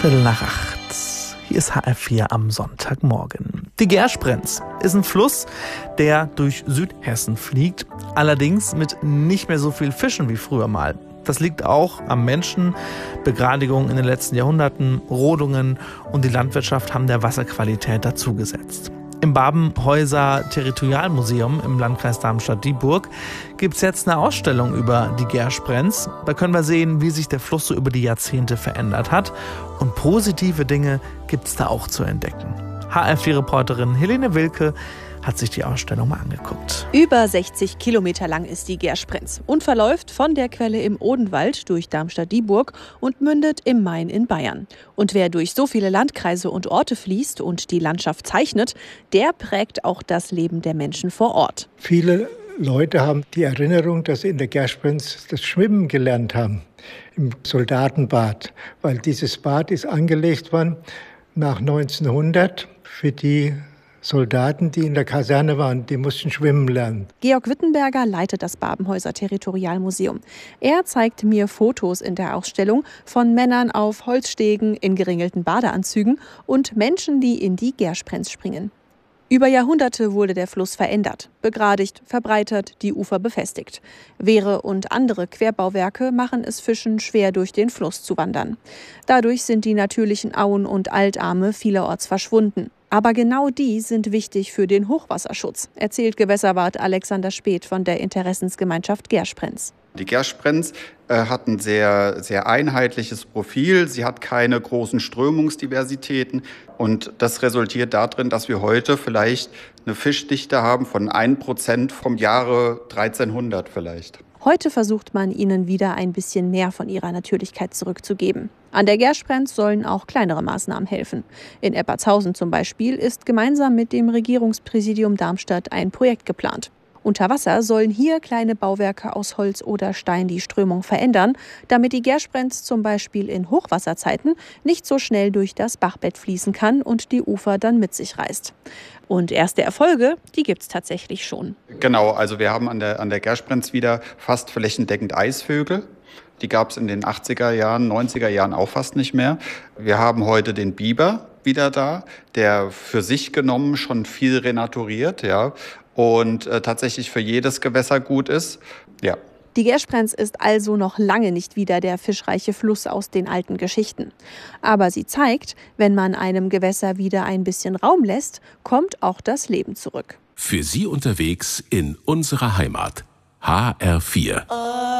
7:15. Hier ist HR4 am Sonntagmorgen. Die Gersprenz ist ein Fluss, der durch Südhessen fliegt, allerdings mit nicht mehr so viel Fischen wie früher mal. Das liegt auch am Menschen. Begradigungen in den letzten Jahrhunderten, Rodungen und die Landwirtschaft haben der Wasserqualität dazugesetzt. Im Babenhäuser Territorialmuseum im Landkreis Darmstadt-Dieburg gibt es jetzt eine Ausstellung über die Gersprenz. Da können wir sehen, wie sich der Fluss so über die Jahrzehnte verändert hat. Und positive Dinge gibt es da auch zu entdecken. HR4-Reporterin Helene Wilke hat sich die Ausstellung mal angeguckt. Über 60 Kilometer lang ist die Gersprenz und verläuft von der Quelle im Odenwald durch Darmstadt-Dieburg und mündet im Main in Bayern. Und wer durch so viele Landkreise und Orte fließt und die Landschaft zeichnet, der prägt auch das Leben der Menschen vor Ort. Viele Leute haben die Erinnerung, dass sie in der Gersprenz das Schwimmen gelernt haben, im Soldatenbad. Weil dieses Bad ist angelegt worden nach 1900 für die Soldaten, die in der Kaserne waren, die mussten schwimmen lernen. Georg Wittenberger leitet das Babenhäuser Territorialmuseum. Er zeigt mir Fotos in der Ausstellung von Männern auf Holzstegen in geringelten Badeanzügen und Menschen, die in die Gersprenz springen. Über Jahrhunderte wurde der Fluss verändert, begradigt, verbreitert, die Ufer befestigt. Wehre und andere Querbauwerke machen es Fischen schwer, durch den Fluss zu wandern. Dadurch sind die natürlichen Auen und Altarme vielerorts verschwunden. Aber genau die sind wichtig für den Hochwasserschutz, erzählt Gewässerwart Alexander Speth von der Interessensgemeinschaft Gersprenz. Die Gersprenz hat ein sehr, sehr einheitliches Profil. Sie hat keine großen Strömungsdiversitäten. Und das resultiert darin, dass wir heute vielleicht eine Fischdichte haben von 1% vom Jahre 1300 vielleicht. Heute versucht man, ihnen wieder ein bisschen mehr von ihrer Natürlichkeit zurückzugeben. An der Gersprenz sollen auch kleinere Maßnahmen helfen. In Eppertshausen zum Beispiel ist gemeinsam mit dem Regierungspräsidium Darmstadt ein Projekt geplant. Unter Wasser sollen hier kleine Bauwerke aus Holz oder Stein die Strömung verändern, damit die Gersprenz zum Beispiel in Hochwasserzeiten nicht so schnell durch das Bachbett fließen kann und die Ufer dann mit sich reißt. Und erste Erfolge, die gibt es tatsächlich schon. Genau, also wir haben an der Gersprenz wieder fast flächendeckend Eisvögel. Die gab es in den 80er Jahren, 90er Jahren auch fast nicht mehr. Wir haben heute den Biber wieder da, der für sich genommen schon viel renaturiert, ja, und tatsächlich für jedes Gewässer gut ist. Ja. Die Gersprenz ist also noch lange nicht wieder der fischreiche Fluss aus den alten Geschichten. Aber sie zeigt, wenn man einem Gewässer wieder ein bisschen Raum lässt, kommt auch das Leben zurück. Für Sie unterwegs in unserer Heimat. HR4.